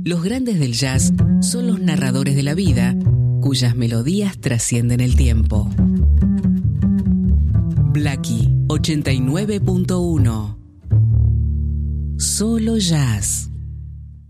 Los grandes del jazz son los narradores de la vida, cuyas melodías trascienden el tiempo. Blackie 89.1. Solo jazz.